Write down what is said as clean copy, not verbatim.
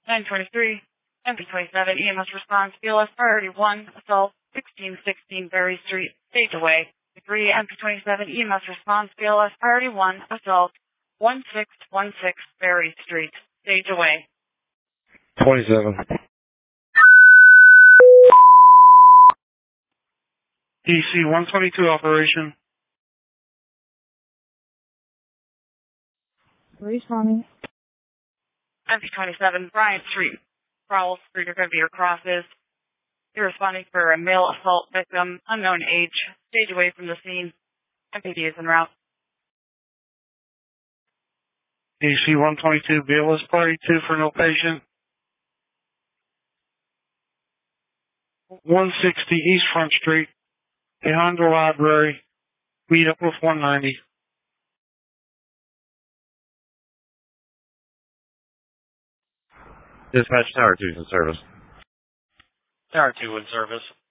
923, MP27, EMS response, BLS priority 1, assault, 1616 Berry Street, stage away. 3, MP27, EMS response, BLS priority 1, assault, 1616 Berry Street, stage away. 27. DC 122 operation. Responding. MP27, Bryant Street, Rawls Street or Revere crosses. You're responding for a male assault victim, unknown age, stage away from the scene. MPD is en route. DC 122, BLS party 2 for no patient. 160 East Front Street, a Honda Library. Meet up with 190. Dispatch Tower 2's in service. Tower 2 in service.